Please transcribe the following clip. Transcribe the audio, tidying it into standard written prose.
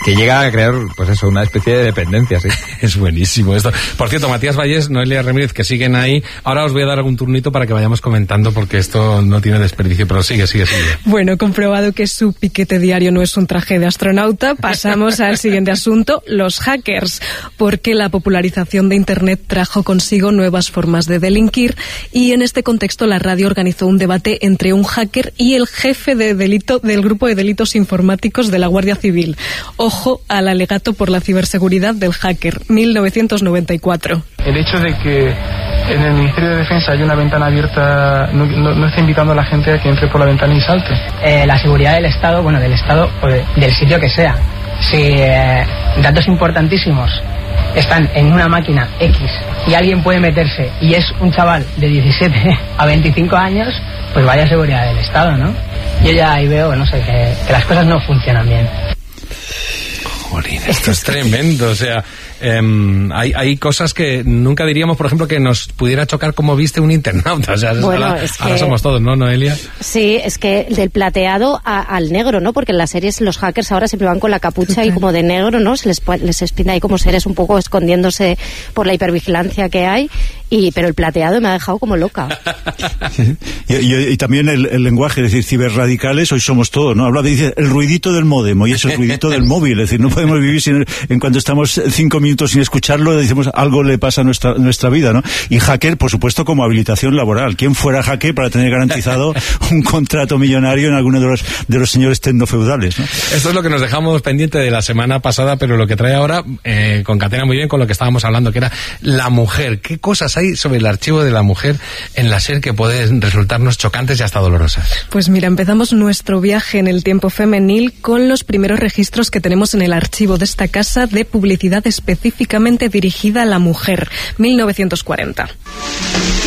que llega a crear, pues eso, una especie de dependencia, sí. Es buenísimo esto. Por cierto, Matías Vallés, Noelia Ramírez, que siguen ahí. Ahora os voy a dar algún turnito para que vayamos comentando, porque esto no tiene desperdicio, pero sigue. Bueno, comprobado que su piquete diario no es un traje de astronauta, pasamos al siguiente asunto, los hackers, porque la popularización de Internet trajo consigo nuevas formas de delinquir, y en este contexto la radio organizó un debate entre un hacker y el jefe de delito del grupo de delitos informáticos de la Guardia Civil. Ojo al alegato por la ciberseguridad del hacker, 1994. El hecho de que en el Ministerio de Defensa hay una ventana abierta no está invitando a la gente a que entre por la ventana y salte. La seguridad del Estado, bueno, del Estado o del sitio que sea. Si datos importantísimos están en una máquina X y alguien puede meterse y es un chaval de 17 a 25 años, pues vaya seguridad del Estado, ¿no? Yo ya ahí veo, no sé, que las cosas no funcionan bien. Jolín, esto es tremendo, o sea, hay cosas que nunca diríamos, por ejemplo, que nos pudiera chocar como viste un internauta, o sea, bueno, ahora somos todos, ¿no, Noelia? Sí, es que del plateado al negro, ¿no? Porque en las series los hackers ahora siempre van con la capucha y como de negro, ¿no? Se les espina ahí como seres un poco escondiéndose por la hipervigilancia que hay, pero el plateado me ha dejado como loca. Y también el lenguaje, es decir, ciberradicales, hoy somos todos, ¿no? Dice el ruidito del módem, y es el ruidito del móvil, es decir, no podemos vivir en cuanto estamos 5 minutos sin escucharlo, decimos algo le pasa a nuestra vida, ¿no? Y hacker, por supuesto, como habilitación laboral. ¿Quién fuera hacker para tener garantizado un contrato millonario en alguno de los señores tecnofeudales, ¿no? Esto es lo que nos dejamos pendiente de la semana pasada, pero lo que trae ahora concatena muy bien con lo que estábamos hablando, que era la mujer. ¿Qué cosas hay sobre el archivo de la mujer en la SER que pueden resultarnos chocantes y hasta dolorosas? Pues mira, empezamos nuestro viaje en el tiempo femenil con los primeros registros que tenemos en el archivo de esta casa de publicidad específicamente dirigida a la mujer, 1940.